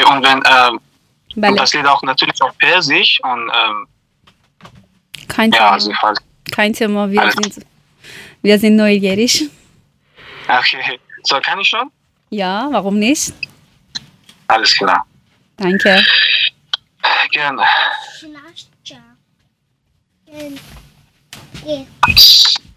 Und wenn, بله. und das Lied auch natürlich auf Persisch und Kein ja, Thema. also falls. Kein Thema, Alles. wir sind neugierig. Okay, so kann ich schon? Ja, warum nicht? Alles klar. Danke. Gerne. Schnaschja.